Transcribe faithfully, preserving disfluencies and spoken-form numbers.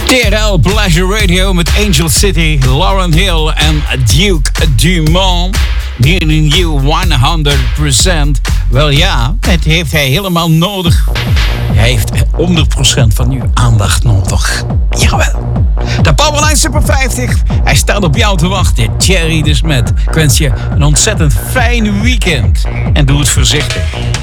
T R L Pleasure Radio met Angel City, Lauryn Hill en Duke Dumont. Needing You honderd procent. Wel ja, dat heeft hij helemaal nodig. Hij heeft honderd procent van uw aandacht nodig. Jawel. De Powerline Super vijftig. Hij staat op jou te wachten. Thierry de Smet. Ik wens je een ontzettend fijn weekend. En doe het voorzichtig.